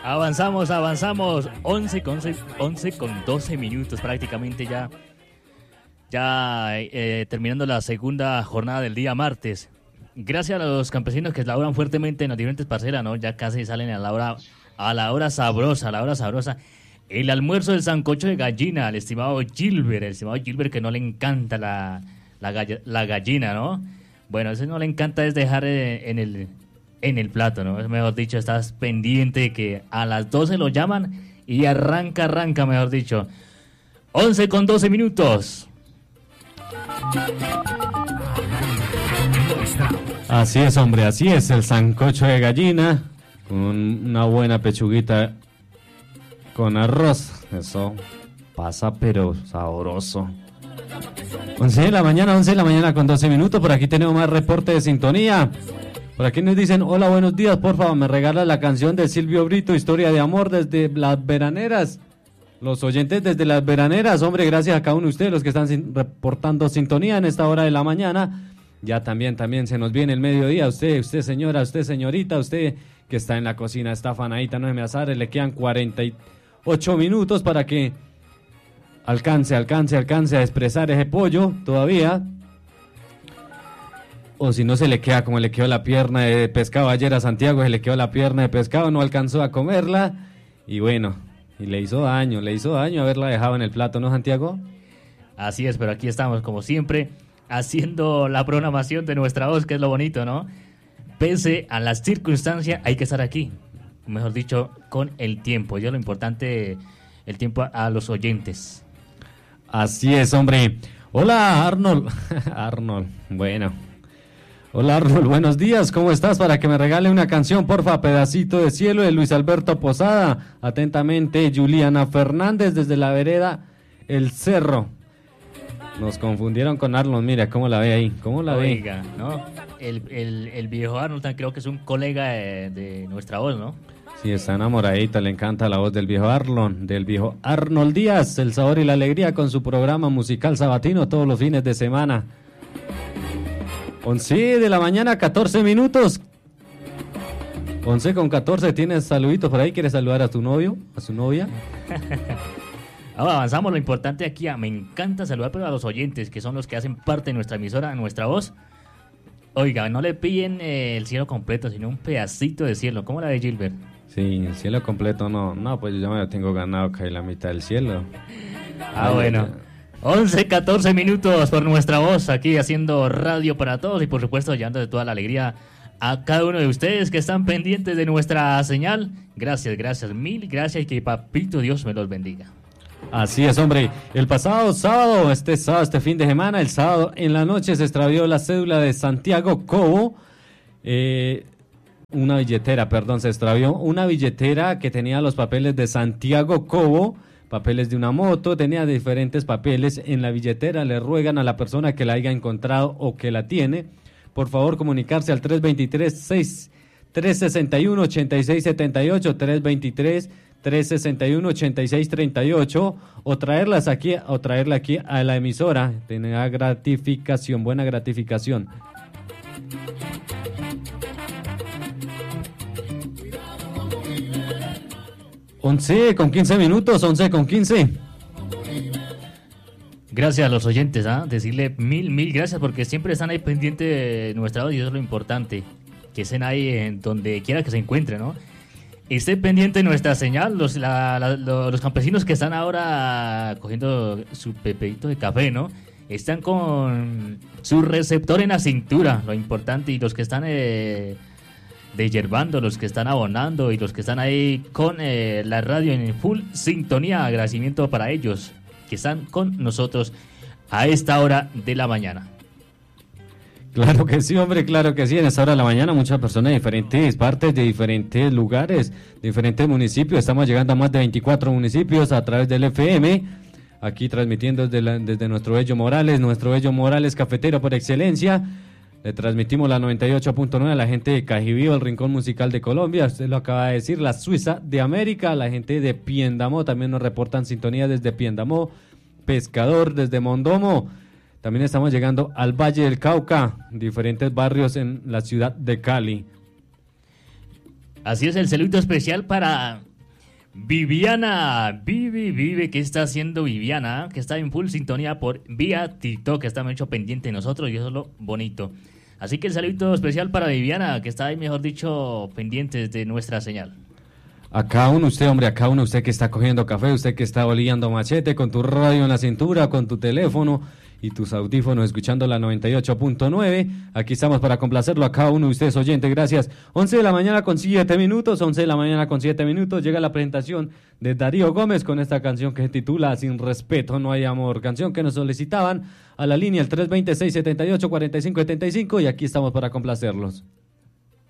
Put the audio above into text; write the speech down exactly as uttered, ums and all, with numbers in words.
Avanzamos, avanzamos. once con, once con doce minutos prácticamente ya. Ya eh, terminando la segunda jornada del día martes. Gracias a los campesinos que laboran fuertemente en las diferentes parcelas, ¿no? Ya casi salen a la hora, a la hora sabrosa, a la hora sabrosa. El almuerzo del sancocho de gallina, el estimado Gilbert, el estimado Gilbert que no le encanta la, la, gall- la gallina, ¿no? Bueno, ese no le encanta es dejar eh, en el... en el plato, ¿no? Es mejor dicho, estás pendiente de que a las doce lo llaman y arranca, arranca, mejor dicho. once con doce minutos. Así es, hombre, así es, el sancocho de gallina con una buena pechuguita con arroz. Eso pasa, pero sabroso. once de la mañana, once de la mañana con doce minutos. Por aquí tenemos más reporte de sintonía. Por aquí nos dicen, hola, buenos días, por favor, me regala la canción de Silvio Brito, Historia de Amor, desde Las Veraneras. Los oyentes desde Las Veraneras, hombre, gracias a cada uno de ustedes, los que están sin, reportando sintonía en esta hora de la mañana. Ya también, también se nos viene el mediodía. Usted, usted señora, usted señorita, usted que está en la cocina, está afanadita, no se me azare, le quedan cuarenta y ocho minutos para que alcance, alcance, alcance a expresar ese pollo todavía. O si no se le queda como le quedó la pierna de pescado ayer a Santiago, se le quedó la pierna de pescado, no alcanzó a comerla y bueno, y le hizo daño, le hizo daño haberla dejado en el plato, ¿no, Santiago? Así es, pero aquí estamos como siempre haciendo la programación de nuestra voz, que es lo bonito, ¿no? Pese a las circunstancias hay que estar aquí, mejor dicho, con el tiempo, ya lo importante, el tiempo a, a los oyentes. Así es, hombre. Hola, Arnold. Arnold, bueno. Hola Arnold, buenos días, ¿cómo estás? Para que me regale una canción, porfa, Pedacito de Cielo de Luis Alberto Posada. Atentamente, Juliana Fernández desde la vereda El Cerro. Nos confundieron con Arnold, mira, ¿cómo la ve ahí? ¿Cómo la ve? Oiga, ¿no? El, el, el viejo Arnold creo que es un colega de, de nuestra voz, ¿no? Sí, está enamoradita, le encanta la voz del viejo Arnold, del viejo Arnold Díaz, el sabor y la alegría con su programa musical sabatino todos los fines de semana. once de la mañana, catorce minutos. once con catorce, ¿tienes saluditos por ahí? ¿Quieres saludar a tu novio, a su novia? Ahora avanzamos, lo importante aquí, me encanta saludar pero a los oyentes, que son los que hacen parte de nuestra emisora, nuestra voz. Oiga, no le piden eh, el cielo completo, sino un pedacito de cielo. ¿Cómo la ve Gilbert? Sí, el cielo completo no, no, pues yo ya me lo tengo ganado, que hay la mitad del cielo. Ah, bueno. once, catorce minutos por nuestra voz, aquí haciendo radio para todos y por supuesto llevando de toda la alegría a cada uno de ustedes que están pendientes de nuestra señal. Gracias, gracias, mil gracias y que papito Dios me los bendiga. Así es, hombre. El pasado sábado, este sábado, este fin de semana, el sábado en la noche se extravió la cédula de Santiago Cobo. Eh, una billetera, perdón, se extravió una billetera que tenía los papeles de Santiago Cobo, papeles de una moto, tenía diferentes papeles en la billetera. Le ruegan a la persona que la haya encontrado o que la tiene, por favor comunicarse al tres veintitrés, seis, tres sesenta y uno, ochenta y seis setenta y ocho, tres veintitrés, tres sesenta y uno, ochenta y seis treinta y ocho o traerlas aquí o traerla aquí a la emisora. Tenga gratificación, buena gratificación. once con quince minutos, once con quince. Gracias a los oyentes, ¿ah? ¿eh? Decirle mil, mil gracias porque siempre están ahí pendientes de nuestra voz y eso es lo importante. Que estén ahí en donde quiera que se encuentren, ¿no? Esté pendiente de nuestra señal, los, la, la, los campesinos que están ahora cogiendo su pepito de café, ¿no? Están con su receptor en la cintura, lo importante, y los que están eh, deyerbando, los que están abonando y los que están ahí con eh, la radio en full sintonía, agradecimiento para ellos que están con nosotros a esta hora de la mañana. Claro que sí, hombre, claro que sí. En esta hora de la mañana muchas personas de diferentes partes, de diferentes lugares, de diferentes municipios. Estamos llegando a más de veinticuatro municipios a través del F M. Aquí transmitiendo desde, la, desde nuestro bello Morales, nuestro bello Morales cafetero por excelencia. Le transmitimos la noventa y ocho punto nueve a la gente de Cajibío, el Rincón Musical de Colombia. Usted lo acaba de decir, la Suiza de América. La gente de Piendamó también nos reportan sintonía desde Piendamó. Pescador desde Mondomo. También estamos llegando al Valle del Cauca, diferentes barrios en la ciudad de Cali. Así es, el saludo especial para Viviana, vive, vive, ¿qué está haciendo Viviana? Que está en full sintonía por vía TikTok, que está mucho pendiente de nosotros y eso es lo bonito. Así que el saludito especial para Viviana, que está ahí, mejor dicho, pendiente de nuestra señal. A cada uno usted, hombre, a cada uno usted que está cogiendo café, usted que está oliendo machete con tu radio en la cintura, con tu teléfono y tus audífonos escuchando la noventa y ocho punto nueve. Aquí estamos para complacerlo a cada uno de ustedes, oyentes, gracias. once de la mañana con siete minutos, once de la mañana con siete minutos. Llega la presentación de Darío Gómez con esta canción que se titula Sin respeto no hay amor. Canción que nos solicitaban a la línea el tres dos cero, seis siete ocho, cuatro cinco siete cinco y aquí estamos para complacerlos.